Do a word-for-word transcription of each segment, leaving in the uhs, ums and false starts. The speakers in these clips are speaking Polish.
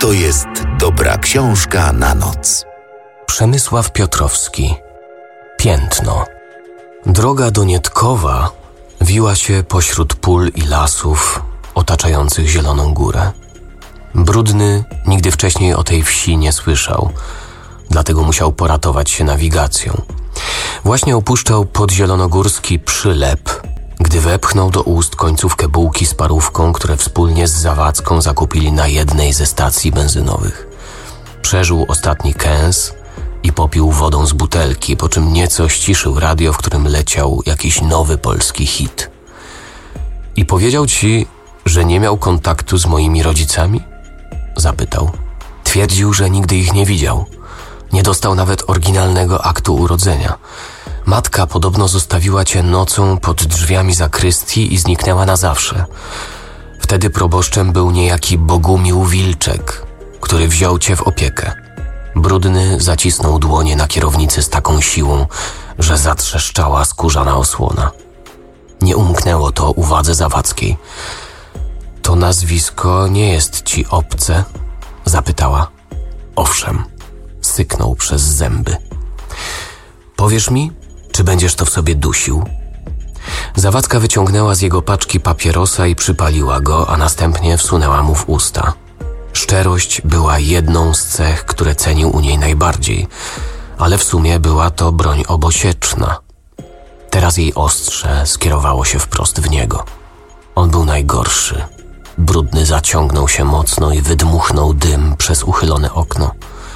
to jest dobra książka na noc. Przemysław Piotrowski. Piętno. Droga do Nietkowa wiła się pośród pól i lasów otaczających Zieloną Górę. Brudny nigdy wcześniej o tej wsi nie słyszał, dlatego musiał poratować się nawigacją. Właśnie opuszczał podzielonogórski Przylep, gdy wepchnął do ust końcówkę bułki z parówką, które wspólnie z Zawadzką zakupili na jednej ze stacji benzynowych. Przeżył ostatni kęs i popił wodą z butelki, po czym nieco ściszył radio, w którym leciał jakiś nowy polski hit. I powiedział ci, że nie miał kontaktu z moimi rodzicami? Zapytał. Twierdził, że nigdy ich nie widział. Nie dostał nawet oryginalnego aktu urodzenia. Matka podobno zostawiła cię nocą pod drzwiami zakrystii i zniknęła na zawsze. Wtedy proboszczem był niejaki Bogumił Wilczek, który wziął cię w opiekę. Brudny zacisnął dłonie na kierownicy z taką siłą, że zatrzeszczała skórzana osłona. Nie umknęło to uwadze Zawadzkiej. To nazwisko nie jest ci obce? Zapytała. Owszem, syknął przez zęby. Powiesz mi, czy będziesz to w sobie dusił? Zawadzka wyciągnęła z jego paczki papierosa i przypaliła go, a następnie wsunęła mu w usta. Szczerość była jedną z cech, które cenił u niej najbardziej, ale w sumie była to broń obosieczna. Teraz jej ostrze skierowało się wprost w niego. On był najgorszy. Brudny zaciągnął się mocno i wydmuchnął dym przez uchylone okno.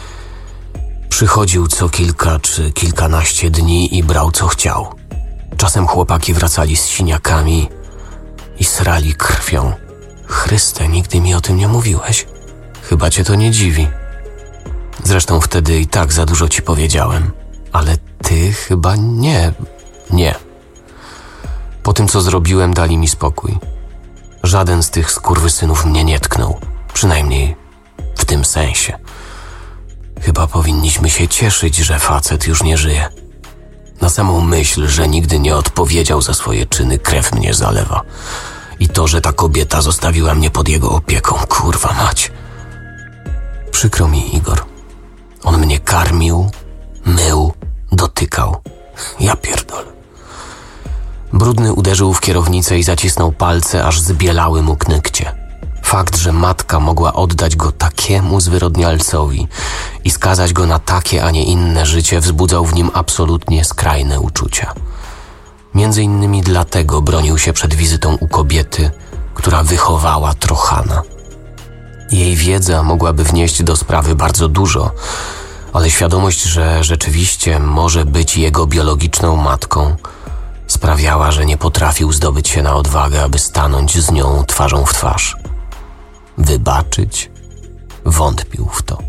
Przychodził co kilka czy kilkanaście dni i brał co chciał. Czasem chłopaki wracali z siniakami i srali krwią. Chryste, nigdy mi o tym nie mówiłeś. Chyba cię to nie dziwi. Zresztą wtedy i tak za dużo ci powiedziałem. Ale ty chyba nie. Nie. Po tym, co zrobiłem, dali mi spokój. Żaden z tych skurwysynów mnie nie tknął. Przynajmniej w tym sensie. Chyba powinniśmy się cieszyć, że facet już nie żyje. Na samą myśl, że nigdy nie odpowiedział za swoje czyny, krew mnie zalewa. I to, że ta kobieta zostawiła mnie pod jego opieką, kurwa mać. Przykro mi, Igor. On mnie karmił, mył, dotykał. Ja pierdolę. Brudny uderzył w kierownicę i zacisnął palce, aż zbielały mu knykcie. Fakt, że matka mogła oddać go takiemu zwyrodnialcowi i skazać go na takie, a nie inne życie, wzbudzał w nim absolutnie skrajne uczucia. Między innymi dlatego bronił się przed wizytą u kobiety, która wychowała Trochana. Jej wiedza mogłaby wnieść do sprawy bardzo dużo, ale świadomość, że rzeczywiście może być jego biologiczną matką, sprawiała, że nie potrafił zdobyć się na odwagę, aby stanąć z nią twarzą w twarz. Wybaczyć? Wątpił w to.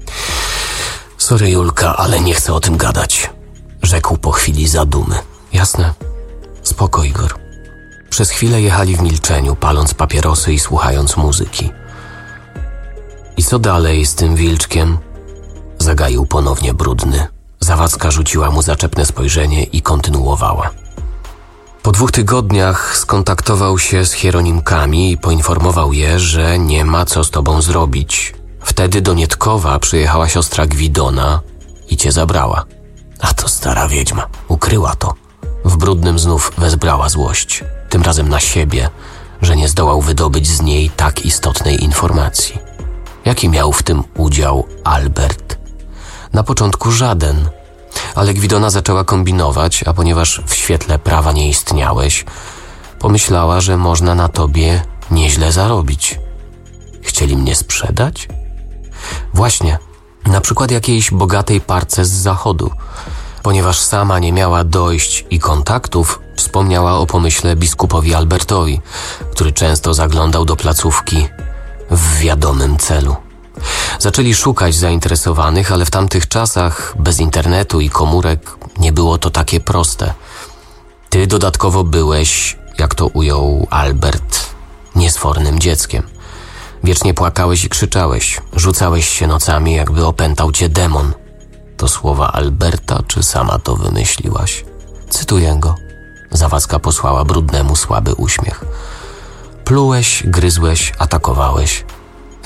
Sorry, Julka, ale nie chcę o tym gadać, rzekł po chwili zadumy. Jasne. Spoko, Igor. Przez chwilę jechali w milczeniu, paląc papierosy i słuchając muzyki. I co dalej z tym Wilczkiem? Zagaił ponownie Brudny. Zawadzka rzuciła mu zaczepne spojrzenie i kontynuowała. Po dwóch tygodniach skontaktował się z Hieronimkami i poinformował je, że nie ma co z tobą zrobić. Wtedy do Nietkowa przyjechała siostra Gwidona i cię zabrała. A to stara wiedźma. Ukryła to. W Brudnym znów wezbrała złość. Tym razem na siebie, że nie zdołał wydobyć z niej tak istotnej informacji. Jaki miał w tym udział Albert? Na początku żaden. Ale Gwidona zaczęła kombinować, a ponieważ w świetle prawa nie istniałeś, pomyślała, że można na tobie nieźle zarobić. Chcieli mnie sprzedać? Właśnie, na przykład jakiejś bogatej parce z zachodu. Ponieważ sama nie miała dojść i kontaktów, wspomniała o pomyśle biskupowi Albertowi, który często zaglądał do placówki w wiadomym celu. Zaczęli szukać zainteresowanych, ale w tamtych czasach, bez internetu i komórek, nie było to takie proste. Ty dodatkowo byłeś, jak to ujął Albert, niesfornym dzieckiem. Wiecznie płakałeś i krzyczałeś, rzucałeś się nocami, jakby opętał cię demon. To słowa Alberta, czy sama to wymyśliłaś? Cytuję go. Zawadzka posłała Brudnemu słaby uśmiech. Plułeś, gryzłeś, atakowałeś.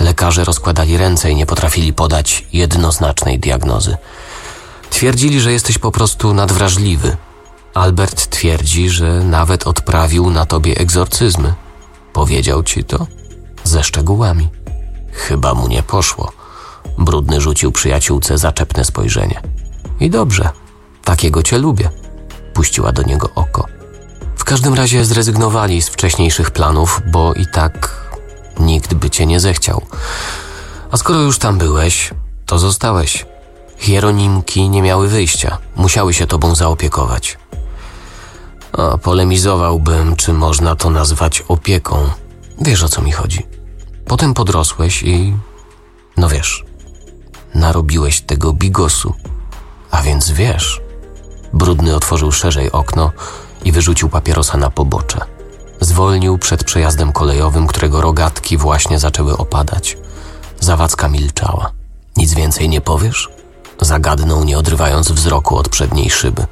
Lekarze rozkładali ręce i nie potrafili podać jednoznacznej diagnozy. Twierdzili, że jesteś po prostu nadwrażliwy. Albert twierdzi, że nawet odprawił na tobie egzorcyzmy. Powiedział ci to? Ze szczegółami. Chyba mu nie poszło. Brudny rzucił przyjaciółce zaczepne spojrzenie. I dobrze, takiego cię lubię. Puściła do niego oko. W każdym razie zrezygnowali z wcześniejszych planów, bo i tak nikt by cię nie zechciał. A skoro już tam byłeś, to zostałeś. Hieronimki nie miały wyjścia. Musiały się tobą zaopiekować. A polemizowałbym, czy można to nazwać opieką. Wiesz, o co mi chodzi. Potem podrosłeś i... no wiesz, narobiłeś tego bigosu. A więc wiesz... Brudny otworzył szerzej okno i wyrzucił papierosa na pobocze. Zwolnił przed przejazdem kolejowym, którego rogatki właśnie zaczęły opadać. Zawadzka milczała. Nic więcej nie powiesz? Zagadnął, nie odrywając wzroku od przedniej szyby.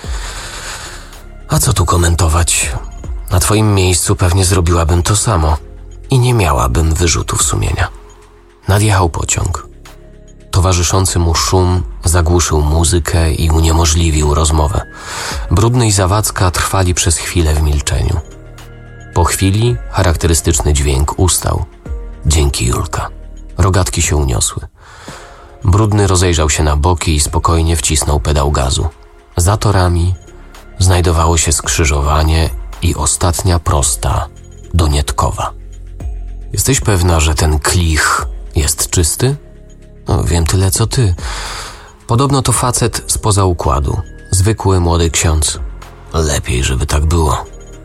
A co tu komentować? Na twoim miejscu pewnie zrobiłabym to samo i nie miałabym wyrzutów sumienia. Nadjechał pociąg. Towarzyszący mu szum zagłuszył muzykę i uniemożliwił rozmowę. Brudny i Zawadzka trwali przez chwilę w milczeniu. Po chwili charakterystyczny dźwięk ustał. Dzięki, Julka. Rogatki się uniosły. Brudny rozejrzał się na boki i spokojnie wcisnął pedał gazu. Za torami znajdowało się skrzyżowanie i ostatnia prosta do Nietkowa. Jesteś pewna, że ten klich jest czysty? No, wiem tyle co ty. Podobno to facet spoza układu. Zwykły młody ksiądz. Lepiej, żeby tak było.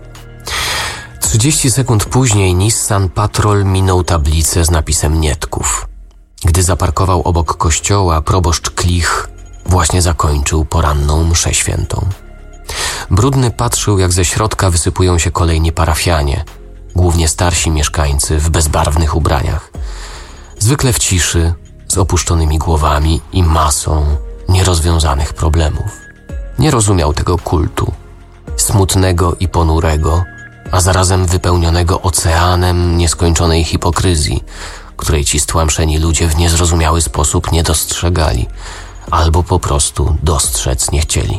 Trzydzieści sekund później Nissan Patrol minął tablicę z napisem Nietków. Gdy zaparkował obok kościoła, proboszcz Klich właśnie zakończył poranną mszę świętą. Brudny patrzył, jak ze środka wysypują się kolejni parafianie, głównie starsi mieszkańcy w bezbarwnych ubraniach. Zwykle w ciszy, z opuszczonymi głowami i masą nierozwiązanych problemów. Nie rozumiał tego kultu, smutnego i ponurego, a zarazem wypełnionego oceanem nieskończonej hipokryzji, której ci stłamszeni ludzie w niezrozumiały sposób nie dostrzegali, albo po prostu dostrzec nie chcieli.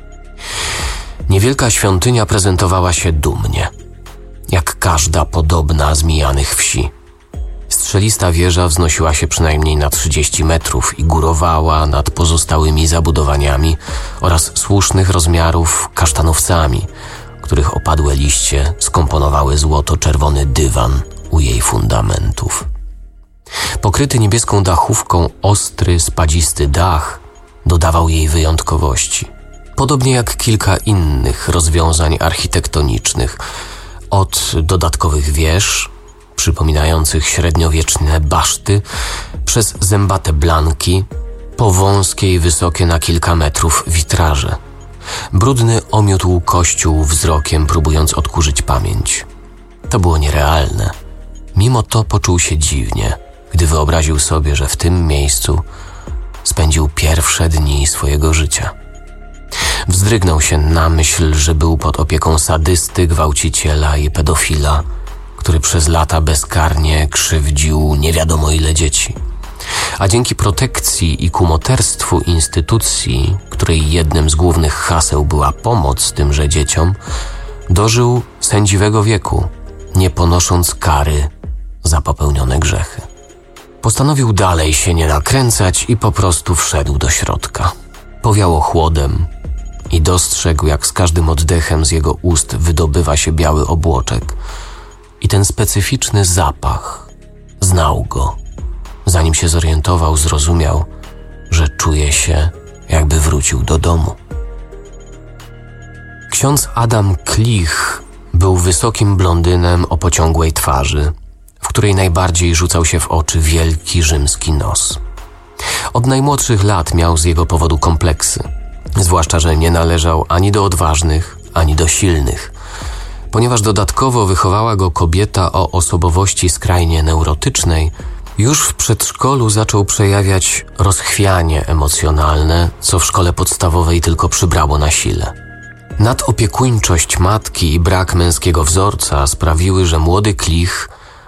Niewielka świątynia prezentowała się dumnie, jak każda podobna z mijanych wsi. Strzelista wieża wznosiła się przynajmniej na trzydzieści metrów i górowała nad pozostałymi zabudowaniami oraz słusznych rozmiarów kasztanowcami, których opadłe liście skomponowały złoto-czerwony dywan u jej fundamentów. Pokryty niebieską dachówką ostry, spadzisty dach dodawał jej wyjątkowości. Podobnie jak kilka innych rozwiązań architektonicznych, od dodatkowych wież, przypominających średniowieczne baszty, przez zębate blanki, po wąskie i wysokie na kilka metrów witraże. Brudny omiótł kościół wzrokiem, próbując odkurzyć pamięć. To było nierealne. Mimo to poczuł się dziwnie, gdy wyobraził sobie, że w tym miejscu spędził pierwsze dni swojego życia. Wzdrygnął się na myśl, że był pod opieką sadysty, gwałciciela i pedofila, który przez lata bezkarnie krzywdził nie wiadomo ile dzieci. A dzięki protekcji i kumoterstwu instytucji, której jednym z głównych haseł była pomoc tymże dzieciom, dożył sędziwego wieku, nie ponosząc kary za popełnione grzechy. Postanowił dalej się nie nakręcać i po prostu wszedł do środka. Powiało chłodem i dostrzegł, jak z każdym oddechem z jego ust wydobywa się biały obłoczek. I ten specyficzny zapach, znał go. Zanim się zorientował, zrozumiał, że czuje się, jakby wrócił do domu. Ksiądz Adam Klich był wysokim blondynem o pociągłej twarzy, w której najbardziej rzucał się w oczy wielki rzymski nos. Od najmłodszych lat miał z jego powodu kompleksy, zwłaszcza że nie należał ani do odważnych, ani do silnych. Ponieważ dodatkowo wychowała go kobieta o osobowości skrajnie neurotycznej, już w przedszkolu zaczął przejawiać rozchwianie emocjonalne, co w szkole podstawowej tylko przybrało na sile. Nadopiekuńczość matki i brak męskiego wzorca sprawiły, że młody Klich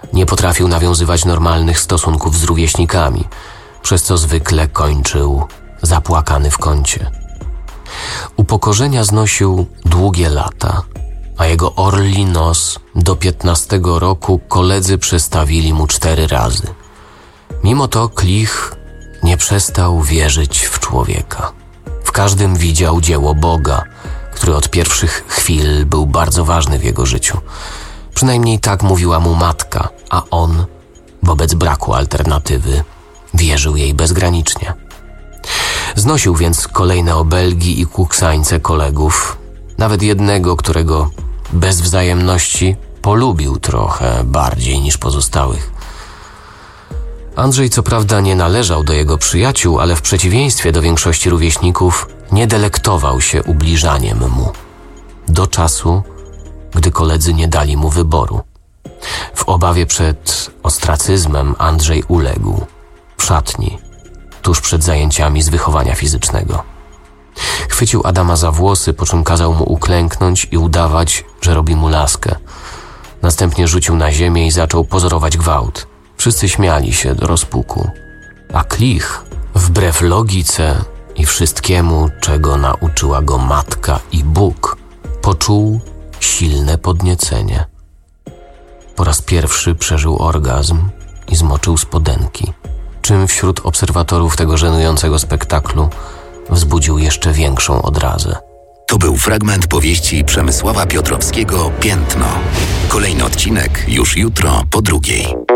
Nie potrafił nawiązywać normalnych stosunków z rówieśnikami, przez co zwykle kończył zapłakany w kącie. Upokorzenia znosił długie lata, a jego orli nos do piętnastego roku koledzy przestawili mu cztery razy. Mimo to Klich nie przestał wierzyć w człowieka. W każdym widział dzieło Boga, który od pierwszych chwil był bardzo ważny w jego życiu. Przynajmniej tak mówiła mu matka, a on, wobec braku alternatywy, wierzył jej bezgranicznie. Znosił więc kolejne obelgi i kuksańce kolegów, nawet jednego, którego bez wzajemności polubił trochę bardziej niż pozostałych. Andrzej co prawda nie należał do jego przyjaciół, ale w przeciwieństwie do większości rówieśników nie delektował się ubliżaniem mu. Do czasu, gdy koledzy nie dali mu wyboru. W obawie przed ostracyzmem Andrzej uległ w szatni, tuż przed zajęciami z wychowania fizycznego. Chwycił Adama za włosy, po czym kazał mu uklęknąć i udawać, że robi mu laskę. Następnie rzucił na ziemię i zaczął pozorować gwałt. Wszyscy śmiali się do rozpuku. A Klich, wbrew logice i wszystkiemu, czego nauczyła go matka i Bóg, poczuł silne podniecenie. Po raz pierwszy przeżył orgazm i zmoczył spodenki, czym wśród obserwatorów tego żenującego spektaklu wzbudził jeszcze większą odrazę. To był fragment powieści Przemysława Piotrowskiego „Piętno”. Kolejny odcinek już jutro po drugiej.